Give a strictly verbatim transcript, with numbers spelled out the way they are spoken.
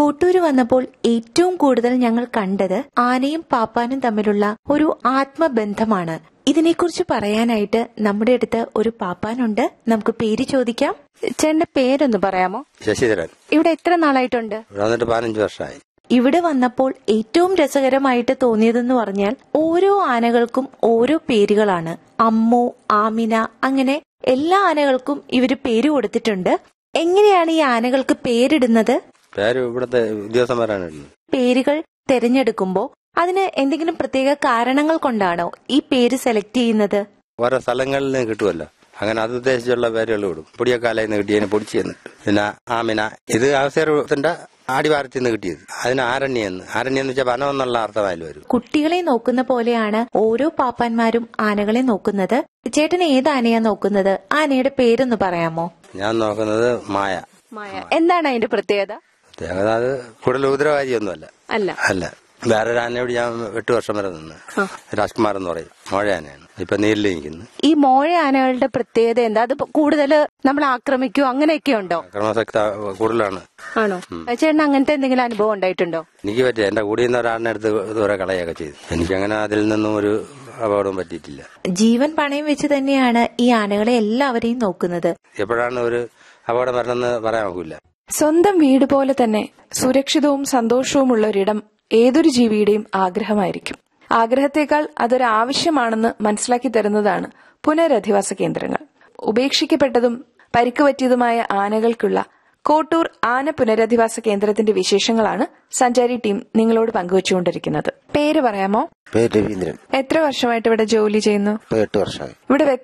കോട്ടൂര് വന്നപ്പോൾ ഏറ്റവും കൂടുതൽ ഞങ്ങൾ കണ്ടത് ആനയും പാപ്പാനും തമ്മിലുള്ള ഒരു ആത്മബന്ധമാണ്. ഇതിനെക്കുറിച്ച് പറയാനായിട്ട് നമ്മുടെ അടുത്ത് ഒരു പാപ്പാനുണ്ട്. നമുക്ക് പേര് ചോദിക്കാം. ചേട്ടന്റെ പേരൊന്ന് പറയാമോ? ശശിധരൻ. ഇവിടെ എത്ര നാളായിട്ടുണ്ട്? പതിനഞ്ച് വർഷമായി. ഇവിടെ വന്നപ്പോൾ ഏറ്റവും രസകരമായിട്ട് തോന്നിയതെന്ന് പറഞ്ഞാൽ ഓരോ ആനകൾക്കും ഓരോ പേരുകളാണ്. അമ്മു, ആമിന, അങ്ങനെ എല്ലാ ആനകൾക്കും ഇവര് പേര് കൊടുത്തിട്ടുണ്ട്. എങ്ങനെയാണ് ഈ ആനകൾക്ക് പേരിടുന്നത്? പേര് ഇവിടുത്തെ ഉദ്യോഗസ്ഥന്മാരാണ്. പേരുകൾ തിരഞ്ഞെടുക്കുമ്പോ അതിന് എന്തെങ്കിലും പ്രത്യേക കാരണങ്ങൾ കൊണ്ടാണോ ഈ പേര് സെലക്ട് ചെയ്യുന്നത്? ഓരോ സ്ഥലങ്ങളിൽ നിന്ന് കിട്ടുമല്ലോ, അങ്ങനെ അത് ഉദ്ദേശിച്ചുള്ള പേരുകൾ വിടും. പൊടിയക്കാലയിൽ നിന്ന് കിട്ടിയതിന് പൊടിച്ചു തന്നിട്ട്. പിന്നെ ആമിന, ഇത് അവസരത്തിന്റെ ആടിവാരത്തിൽ നിന്ന് കിട്ടിയത്. അതിന് ആരണ്യെന്ന് ആരണ്യം എന്ന് വെച്ചാൽ വനം എന്നുള്ള അർത്ഥമായാലും വരും. കുട്ടികളെ നോക്കുന്ന പോലെയാണ് ഓരോ പാപ്പാന്മാരും ആനകളെ നോക്കുന്നത്. ചേട്ടൻ ഏത് ആനയാ നോക്കുന്നത്? ആനയുടെ പേരൊന്ന് പറയാമോ? ഞാൻ നോക്കുന്നത് മായ. മായ എന്താണ് അതിന്റെ പ്രത്യേകത? പ്രത്യേകത അത് കൂടുതൽ ഉപദ്രവകാരിയൊന്നുമല്ല. അല്ല അല്ല വേറൊരു ആനയോട് ഞാൻ എട്ട് വർഷം വരെ നിന്ന്. രാജ്കുമാർ എന്ന് പറയും, മോഴ ആനയാണ്. ഇപ്പൊ നീരിലിരിക്കുന്നു. ഈ മോഴ ആനകളുടെ പ്രത്യേകത എന്താ? അത് കൂടുതൽ നമ്മൾ ആക്രമിക്കോ അങ്ങനെയൊക്കെ ഉണ്ടോ? ആക്രമണശക്തി കൂടുതലാണ്. ആണോ? ചേട്ടൻ അങ്ങനത്തെ എന്തെങ്കിലും അനുഭവം ഉണ്ടായിട്ടുണ്ടോ? എനിക്ക് പറ്റിയ എന്റെ കൂടെ നിന്ന് ഒരാളിനെ എടുത്ത് ദൂരെ കളയൊക്കെ ചെയ്തു. എനിക്കങ്ങനെ അതിൽ നിന്നും ഒരു അപകടവും പറ്റിയിട്ടില്ല. ജീവൻ പണയം വെച്ച് തന്നെയാണ് ഈ ആനകളെ എല്ലാവരെയും നോക്കുന്നത്. എപ്പോഴാണ് ഒരു അപകടം വരണമെന്ന് പറയാൻ നോക്കില്ല. സ്വന്തം വീട് പോലെ തന്നെ സുരക്ഷിതവും സന്തോഷവുമുള്ള ഒരിടം ഏതൊരു ജീവിയുടെയും ആഗ്രഹമായിരിക്കും. ആഗ്രഹത്തെക്കാൾ അതൊരു ആവശ്യമാണെന്ന് മനസ്സിലാക്കി തരുന്നതാണ് പുനരധിവാസ കേന്ദ്രങ്ങൾ. ഉപേക്ഷിക്കപ്പെട്ടതും പരിക്കുപറ്റിയതുമായ ആനകൾക്കുള്ള കോട്ടൂർ ആന പുനരധിവാസ കേന്ദ്രത്തിന്റെ വിശേഷങ്ങളാണ് സഞ്ചാരി ടീം നിങ്ങളോട് പങ്കുവച്ചുകൊണ്ടിരിക്കുന്നത്. പേര് പറയാമോ? പേര് രവീന്ദ്രൻ. എത്ര വർഷമായിട്ട് ഇവിടെ ജോലി ചെയ്യുന്നു? എട്ട് വർഷമായി. ഇവിടെ